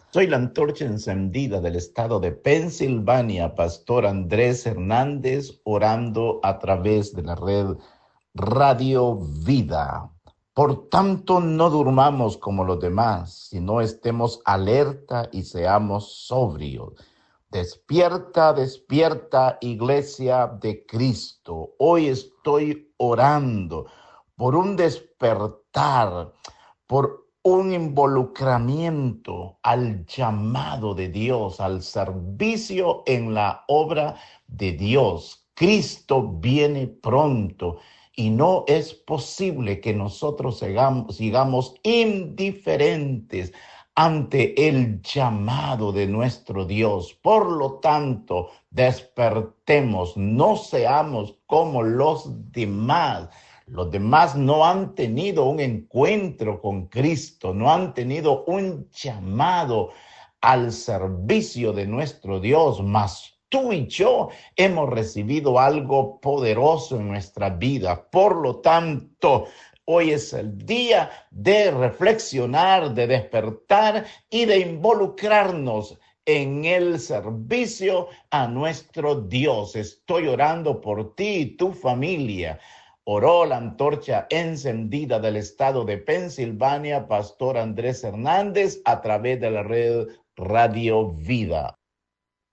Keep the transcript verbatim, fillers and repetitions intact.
Soy la antorcha encendida del estado de Pensilvania, Pastor Andrés Hernández, orando a través de la red Radio Vida. Por tanto, no durmamos como los demás, sino estemos alerta y seamos sobrios. Despierta, despierta, Iglesia de Cristo. Hoy estoy orando por un despertar, por un involucramiento al llamado de Dios, al servicio en la obra de Dios. Cristo viene pronto y no es posible que nosotros sigamos, sigamos indiferentes ante el llamado de nuestro Dios. Por lo tanto, despertemos, no seamos como los demás. Los demás no han tenido un encuentro con Cristo, no han tenido un llamado al servicio de nuestro Dios, mas tú y yo hemos recibido algo poderoso en nuestra vida. Por lo tanto, hoy es el día de reflexionar, de despertar y de involucrarnos en el servicio a nuestro Dios. Estoy orando por ti y tu familia. Oró la antorcha encendida del estado de Pensilvania, Pastor Andrés Hernández, a través de la red Radio Vida.